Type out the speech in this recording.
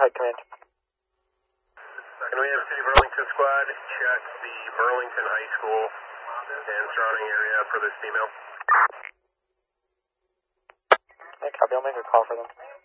ahead, command. Can we have City of Burlington squad check the Burlington High School and surrounding area for this female? Okay, copy, I'll make a call for them.